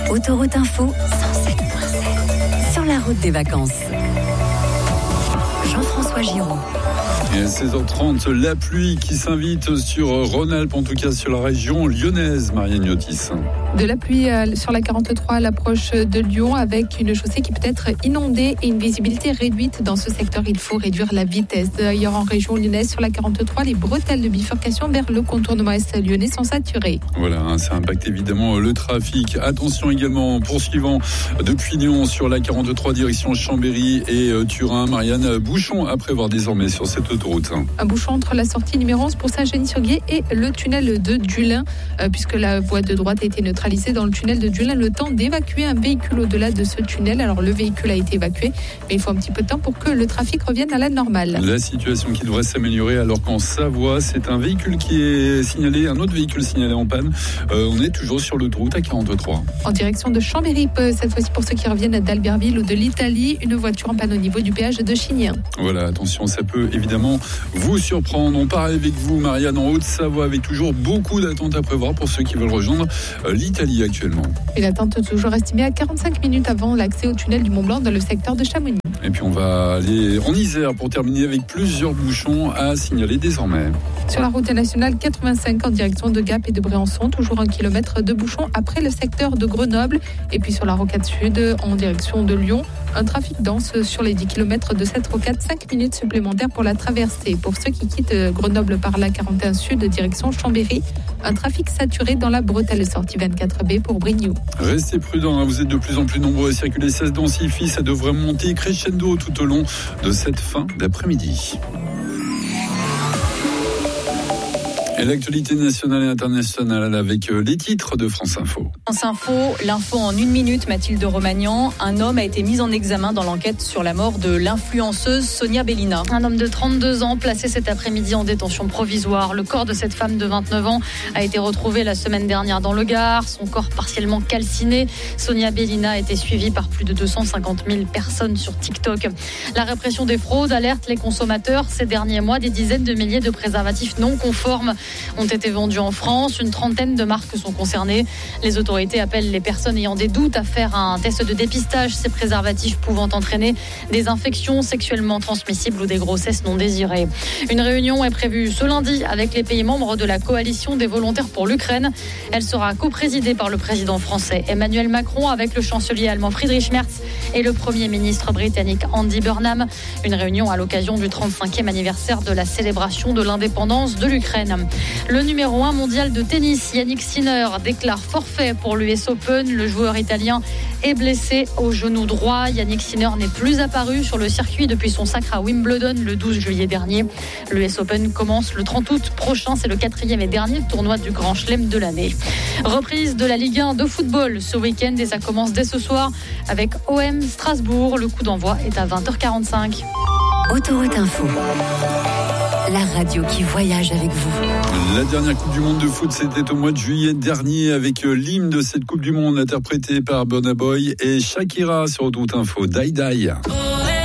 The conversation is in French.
Autoroute Info 107.7 sur la route des vacances. Jean-François Giraud. Et à 16h30, la pluie qui s'invite sur Rhône-Alpes, en tout cas sur la région lyonnaise, Marianne Yotis. De la pluie sur la 43 à l'approche de Lyon, avec une chaussée qui peut être inondée et une visibilité réduite dans ce secteur. Il faut réduire la vitesse. D'ailleurs, en région lyonnaise, sur la 43, les bretelles de bifurcation vers le contournement est lyonnais sont saturées. Voilà, ça impacte évidemment le trafic. Attention également, poursuivant depuis Lyon sur la 43, direction Chambéry et Turin. Marianne, bouchon à prévoir désormais sur cette autoroute. Un bouchon entre la sortie numéro 11 pour Saint-Genis-sur-Guiers et le tunnel de Dulin, puisque la voie de droite a été neutralisée dans le tunnel de Dulin. Le temps d'évacuer un véhicule au-delà de ce tunnel. Alors le véhicule a été évacué, mais il faut un petit peu de temps pour que le trafic revienne à la normale. La situation qui devrait s'améliorer, alors qu'en Savoie, c'est un véhicule qui est signalé, un autre véhicule signalé en panne. On est toujours sur l'autoroute à 43. En direction de Chambéry, cette fois-ci pour ceux qui reviennent d'Albertville ou de l'Italie, une voiture en panne au niveau du péage de Chigny. Voilà, attention, ça peut évidemment vous surprendre. On part avec vous, Marianne, en Haute-Savoie, avec toujours beaucoup d'attentes à prévoir pour ceux qui veulent rejoindre l'Italie actuellement. Et l'attente toujours estimée à 45 minutes avant l'accès au tunnel du Mont-Blanc dans le secteur de Chamonix. Et puis on va aller en Isère pour terminer avec plusieurs bouchons à signaler désormais. Sur la route nationale 85 en direction de Gap et de Bréançon, toujours 1 kilomètre de bouchons après le secteur de Grenoble. Et puis sur la rocade sud en direction de Lyon, un trafic dense sur les 10 km de cette rocade, 5 minutes supplémentaires pour la traversée. Pour ceux qui quittent Grenoble par la 41 sud direction Chambéry, un trafic saturé dans la bretelle sortie 24B pour Brignoud. Restez prudents, vous êtes de plus en plus nombreux à circuler, ça se densifie, ça devrait monter crescendo tout au long de cette fin d'après-midi. Et l'actualité nationale et internationale avec les titres de France Info. France Info, l'info en 1 minute, Mathilde Romagnan. Un homme a été mis en examen dans l'enquête sur la mort de l'influenceuse Sonia Bellina. Un homme de 32 ans placé cet après-midi en détention provisoire. Le corps de cette femme de 29 ans a été retrouvé la semaine dernière dans le Gard. Son corps partiellement calciné. Sonia Bellina a été suivie par plus de 250 000 personnes sur TikTok. La répression des fraudes alerte les consommateurs. Ces derniers mois, des dizaines de milliers de préservatifs non conformes ont été vendus en France. Une trentaine de marques sont concernées. Les autorités appellent les personnes ayant des doutes à faire un test de dépistage. Ces préservatifs pouvant entraîner des infections sexuellement transmissibles ou des grossesses non désirées. Une réunion est prévue ce lundi avec les pays membres de la coalition des volontaires pour l'Ukraine. Elle sera coprésidée par le président français Emmanuel Macron avec le chancelier allemand Friedrich Merz et le premier ministre britannique Andy Burnham. Une réunion à l'occasion du 35e anniversaire de la célébration de l'indépendance de l'Ukraine. Le numéro 1 mondial de tennis, Yannick Sinner, déclare forfait pour l'US Open. Le joueur italien est blessé au genou droit. Yannick Sinner n'est plus apparu sur le circuit depuis son sacre à Wimbledon le 12 juillet dernier. L'US Open commence le 30 août prochain. C'est le 4e et dernier tournoi du Grand Chelem de l'année. Reprise de la Ligue 1 de football ce week-end et ça commence dès ce soir avec OM Strasbourg. Le coup d'envoi est à 20h45. Autoroute Info. La radio qui voyage avec vous. La dernière Coupe du Monde de foot, c'était au mois de juillet dernier avec l'hymne de cette Coupe du Monde interprété par Burna Boy et Shakira sur Autoroute Info. Die Die.